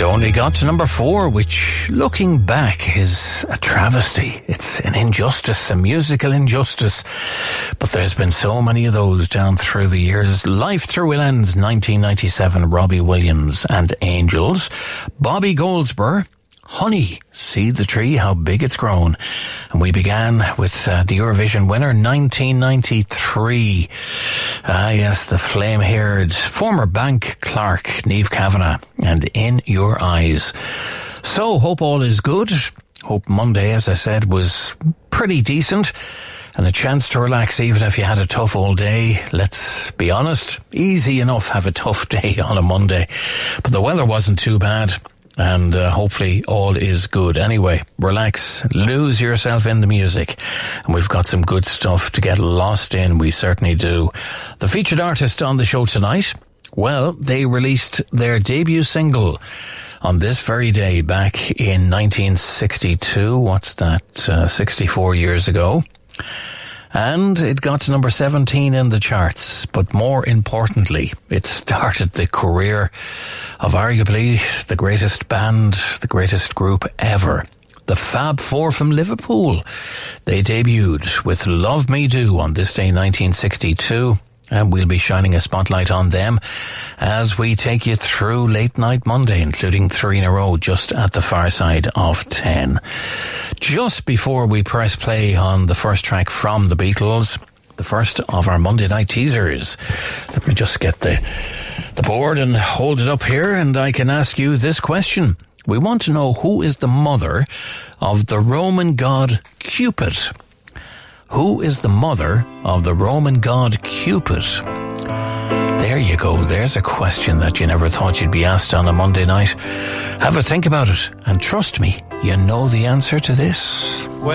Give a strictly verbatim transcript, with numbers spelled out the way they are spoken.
It only got to number four, which, looking back, is a travesty. It's an injustice, a musical injustice. But there's been so many of those down through the years. Life Through a Lens, nineteen ninety-seven, Robbie Williams and Angels. Bobby Goldsboro, Honey, See the Tree, How Big It's Grown. And we began with uh, the Eurovision winner, nineteen ninety-three. Ah, yes, the flame-haired former bank clerk, Niamh Kavanagh, and In Your Eyes. So, hope all is good. Hope Monday, as I said, was pretty decent. And a chance to relax even if you had a tough all day. Let's be honest, easy enough have a tough day on a Monday. But the weather wasn't too bad. And uh, hopefully all is good. Anyway, relax, lose yourself in the music. And we've got some good stuff to get lost in, we certainly do. The featured artist on the show tonight, well, they released their debut single on this very day back in nineteen sixty-two. What's that? Uh, sixty-four years ago. And it got to number seventeen in the charts. But more importantly, it started the career of arguably the greatest band, the greatest group ever. The Fab Four from Liverpool. They debuted with Love Me Do on this day, nineteen sixty-two. And we'll be shining a spotlight on them as we take you through Late Night Monday, including three in a row just at the far side of ten. Just before we press play on the first track from the Beatles, the first of our Monday night teasers. Let me just get the, the board and hold it up here, and I can ask you this question. We want to know who is the mother of the Roman god Cupid. Who is the mother of the Roman god Cupid? There you go. There's a question that you never thought you'd be asked on a Monday night. Have a think about it, and trust me, you know the answer to this.